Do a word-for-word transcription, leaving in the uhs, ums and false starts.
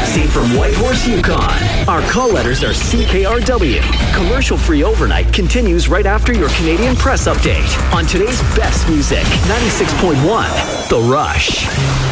broadcasting from Whitehorse, Yukon. Our call letters are C K R W. Commercial-free overnight continues right after your Canadian Press Update on today's best music, ninety-six point one The Rush.